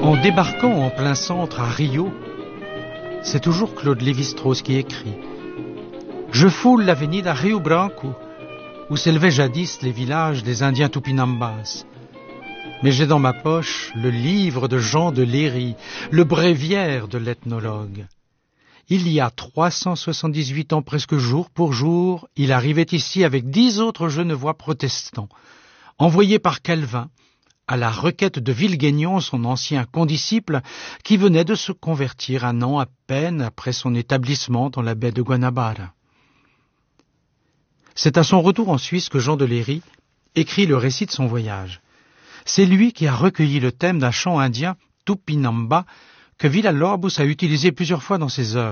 En débarquant en plein centre à Rio, c'est toujours Claude Lévi-Strauss qui écrit. Je foule l'avenida Rio Branco, où s'élevaient jadis les villages des Indiens Tupinambas. Mais j'ai dans ma poche le livre de Jean de Léry, le bréviaire de l'ethnologue. Il y a 378 ans presque jour pour jour, il arrivait ici avec 10 autres genevois protestants, envoyés par Calvin, à la requête de Villeguignon, son ancien condisciple, qui venait de se convertir 1 an à peine après son établissement dans la baie de Guanabara. C'est à son retour en Suisse que Jean de Léry écrit le récit de son voyage. C'est lui qui a recueilli le thème d'un chant indien, Tupinamba, que Villa-Lobos a utilisé plusieurs fois dans ses œuvres.